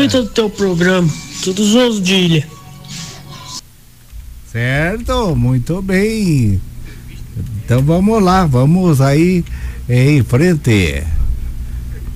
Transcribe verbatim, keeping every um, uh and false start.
muito do teu programa, todos os dias. Certo, muito bem. Então vamos lá, vamos aí em frente.